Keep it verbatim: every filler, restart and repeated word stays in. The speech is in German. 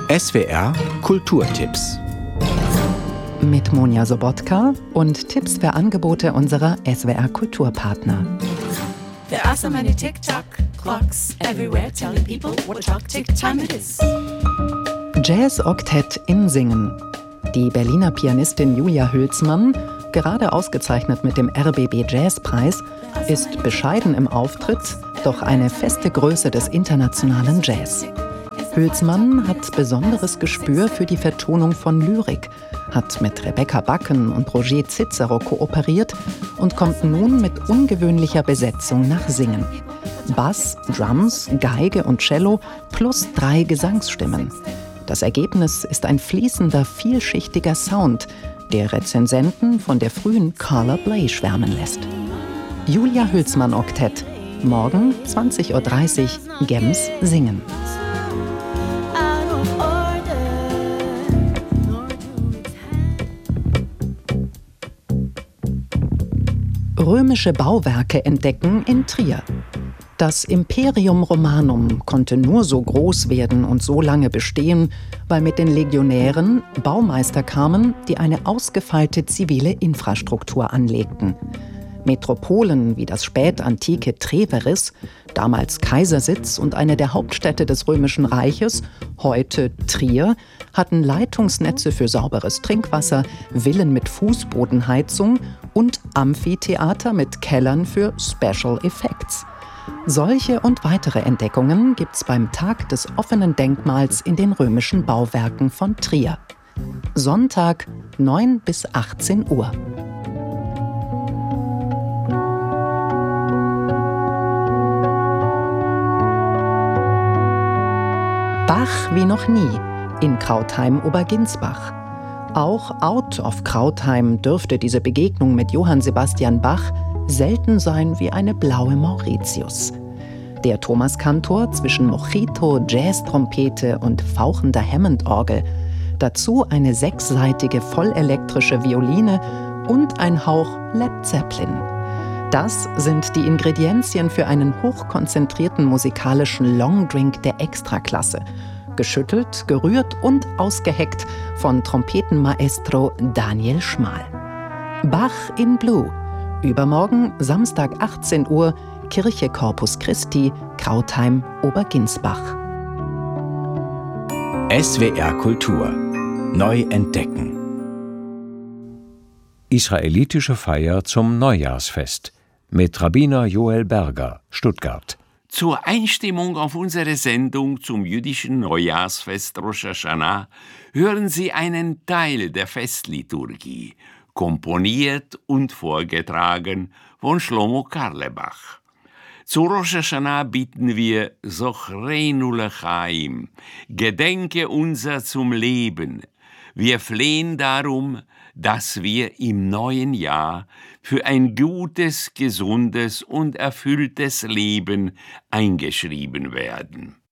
S W R Kulturtipps mit Monja Sobotka und Tipps für Angebote unserer S W R Kulturpartner. There are so many tick-tock clocks everywhere telling people what tock-tick time it is. Jazz-Oktett in Singen. Die Berliner Pianistin Julia Hülsmann, gerade ausgezeichnet mit dem R B B Jazzpreis, ist bescheiden im Auftritt, doch eine feste Größe des internationalen Jazz. Hülsmann hat besonderes Gespür für die Vertonung von Lyrik, hat mit Rebecca Bakken und Roger Cicero kooperiert und kommt nun mit ungewöhnlicher Besetzung nach Singen. Bass, Drums, Geige und Cello plus drei Gesangsstimmen. Das Ergebnis ist ein fließender, vielschichtiger Sound, der Rezensenten von der frühen Carla Bley schwärmen lässt. Julia Hülsmann Oktett, morgen zwanzig Uhr dreißig, Gems Singen. Römische Bauwerke entdecken in Trier. Das Imperium Romanum konnte nur so groß werden und so lange bestehen, weil mit den Legionären Baumeister kamen, die eine ausgefeilte zivile Infrastruktur anlegten. Metropolen wie das spätantike Treveris, damals Kaisersitz und eine der Hauptstädte des Römischen Reiches, heute Trier, hatten Leitungsnetze für sauberes Trinkwasser, Villen mit Fußbodenheizung und Amphitheater mit Kellern für Special Effects. Solche und weitere Entdeckungen gibt's beim Tag des offenen Denkmals in den römischen Bauwerken von Trier. Sonntag, neun bis achtzehn Uhr. Bach wie noch nie in Krautheim-Oberginsbach. Auch out of Krautheim dürfte diese Begegnung mit Johann Sebastian Bach selten sein wie eine blaue Mauritius. Der Thomaskantor zwischen Mojito, Jazztrompete und fauchender Hammond-Orgel. Dazu eine sechsseitige vollelektrische Violine und ein Hauch Led Zeppelin. Das sind die Ingredienzien für einen hochkonzentrierten musikalischen Longdrink der Extraklasse. Geschüttelt, gerührt und ausgeheckt von Trompetenmaestro Daniel Schmal. Bach in Blue. Übermorgen, Samstag achtzehn Uhr, Kirche Corpus Christi, Krautheim, Oberginsbach. S W R Kultur neu entdecken. Israelitische Feier zum Neujahrsfest mit Rabbiner Joel Berger, Stuttgart. Zur Einstimmung auf unsere Sendung zum jüdischen Neujahrsfest Rosh Hashanah hören Sie einen Teil der Festliturgie, komponiert und vorgetragen von Shlomo Carlebach. Zu Rosh Hashanah bitten wir Sochreinu Lechaim, gedenke unser zum Leben. Wir flehen darum, dass wir im neuen Jahr für ein gutes, gesundes und erfülltes Leben eingeschrieben werden.